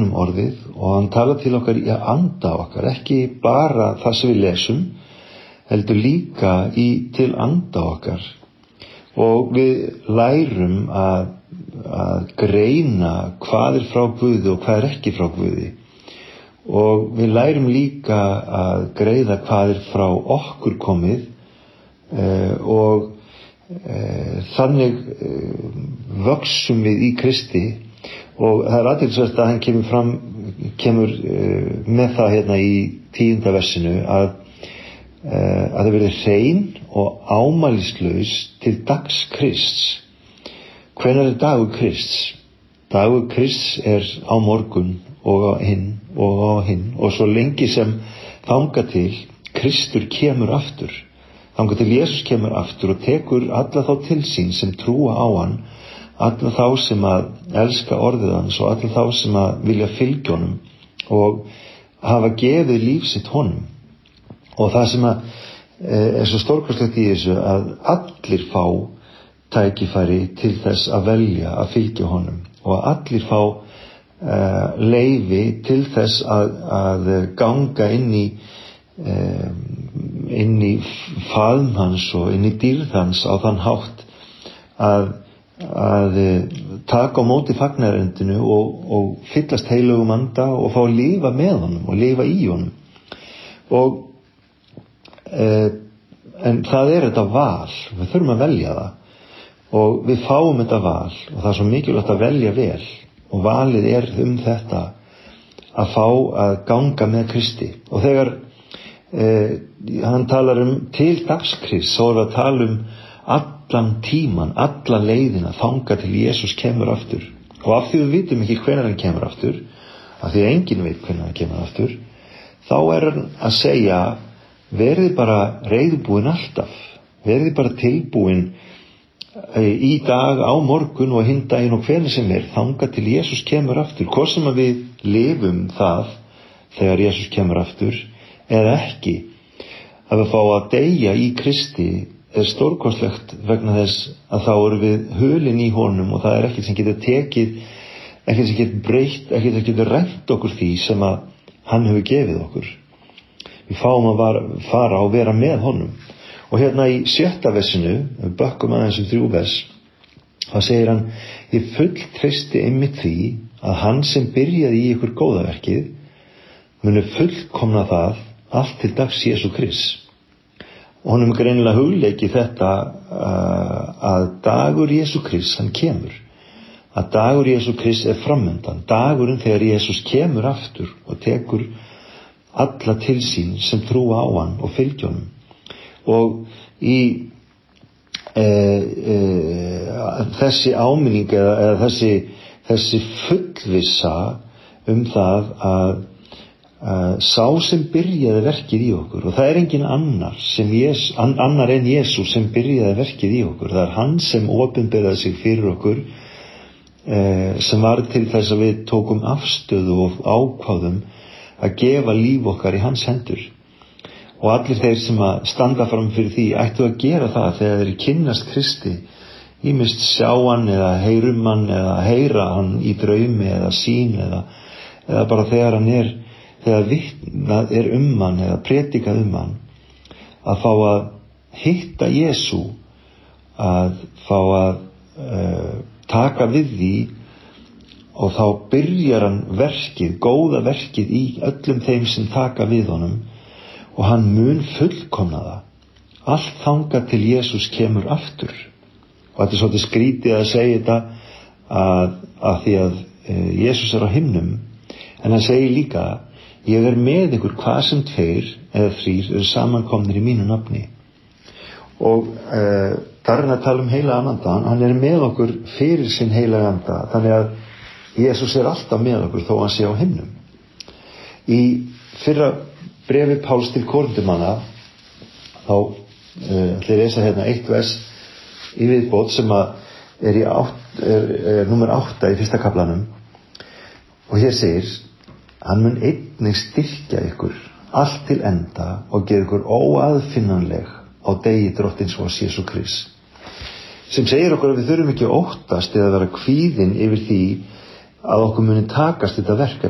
gegnum orðið og hann talar til okkar í anda okkar, ekki bara það sem við lesum, heldur líka til anda okkar. Og við lærum að greina hvað frá Guði og hvað ekki frá Guði. Og við lærum líka að greiða hvað frá okkur komið og þannig vöxum við í Kristi. Og það athyglisvert að hann kemur með það hérna í 10. versinu að það verði hrein og ámælislaus til dags Krists. Hvenær dagur Krists? Dagur Krists á morgun og á hinn og svo lengi sem þangað til Kristur kemur aftur, þangað til Jesus kemur aftur og tekur alla þá til sín sem trúa á hann, alla þá sem að elska orðið hans og alla þá sem að vilja fylgja honum og hafa gefið líf sitt honum. Og það sem að svo stórkostlegt í þessu að allir fá tækifæri til þess að velja að fylgja honum og að allir fá leyfi til þess að ganga inn í faðm hans og inn í dýrð hans á þann hátt að taka á móti fagnaðarerindinu og fyllast heilögum anda og fá að lifa með honum og lifa í honum. En það þetta val, við þurfum að velja það og við fáum þetta val og það svo mikilvægt að velja vel. Og valið þetta að fá að ganga með Kristi. Og þegar hann talar til dags Krists, þá við að tala allan tíman, alla leiðina, þangað til Jesus kemur aftur. Og af því við vitum ekki hvenær hann kemur aftur, af því að enginn veit hvenær hann kemur aftur, þá hann að segja, verið bara reiðubúin alltaf, verið bara tilbúin í dag, á morgun og hinn daginn og hvenær sem þangað til Jesus kemur aftur. Hvort sem að við lifum það þegar Jesus kemur aftur eða ekki, að við fá að deyja í Kristi stórkostlegt vegna þess að þá við hulin í honum og það ekkert sem getur tekið, ekkert sem getur breytt, ekkert sem getur rænt okkur því sem að hann hefur gefið okkur. Við fáum að fara og vera með honum. Og hérna í 7. versinu, við bökkum aðeins 3 vers, þá segir hann, ég fulltreysti einmitt því að hann sem byrjaði í ykkur góðaverkið muni fullkomna það allt til dags Jesú Krists. Og honum greinilega hugleikið þetta að dagur Jesú Krists, hann kemur. Að dagur Jesú Krists framundan, dagurinn þegar Jesus kemur aftur og tekur alla til sín sem trúa á hann og fylgja honum. Og í þessi áminning eða þessi fullvissa það að sá sem byrjaði verkið í okkur, og það engin annar en Jesús sem byrjaði verkið í okkur, það hann sem opinberaði sig fyrir okkur, sem var til þess að við tókum afstöðu og ákváðum að gefa líf okkar í hans hendur. Og allir þeir sem að standa fram fyrir því ættu að gera það þegar þeir kynnast Kristi, ýmist sjá hann eða heyrum hann eða heyra hann í draumi eða sýn eða bara þegar þegar vitnað hann eða predikað hann, að fá að hitta Jesú, að fá að taka við því og þá byrjar hann verkið, góða verkið í öllum þeim sem taka við honum. Og hann mun fullkomna það allt þangað til Jesus kemur aftur. Og þetta svolítið skrítið að segja þetta að því að Jesus á himnum, en hann segir líka, ég með ykkur hvað sem 2 eða 3 eru samankomnir í mínu nafni. Og þar hann að tala heilagan anda, hann með okkur fyrir sinn heilagan anda, þannig að Jesus alltaf með okkur þó hann sé á himnum. Í fyrra brefi Páls til Korintumanna þá ætla ég lesa hérna 1 vers í viðbót sem að er númer 8 í 1. kaflanum og hér segir, hann mun einnig styrkja ykkur allt til enda og gera ykkur óaðfinnanleg á degi drottins vors Jesú Krists, sem segir okkur að við þurfum ekki að óttast eða vera kvíðin yfir því að okkur muni takast þetta verkefni.